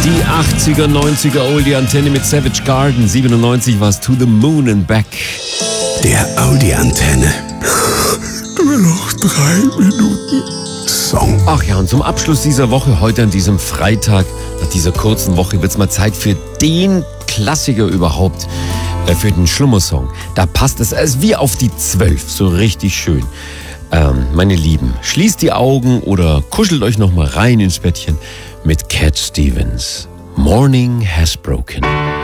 Die 80er, 90er Oldie-Antenne mit Savage Garden. 97 war es To the Moon and Back. Der Audi-Antenne. Nur noch 3 Minuten Song. Ach ja, und zum Abschluss dieser Woche, heute an diesem Freitag, nach dieser kurzen Woche, wird's mal Zeit für den Klassiker überhaupt, für den Schlummersong. Da passt es wie auf die 12, so richtig schön. Meine Lieben, schließt die Augen oder kuschelt euch noch mal rein ins Bettchen mit Cat Stevens. Morning has broken.